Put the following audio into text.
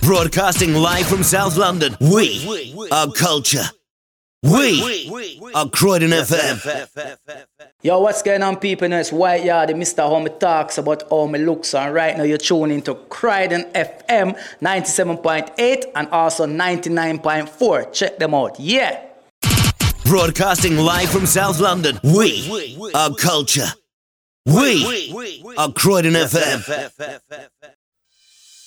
Broadcasting live from South London, we are culture. We are Croydon FM. Yo, what's going on, people? It's White Yard, Mr. Home talks about how me looks, and right now you're tuning into Croydon FM 97.8 and also 99.4. Check them out, yeah. Broadcasting live from South London, we are culture. We are Croydon FM.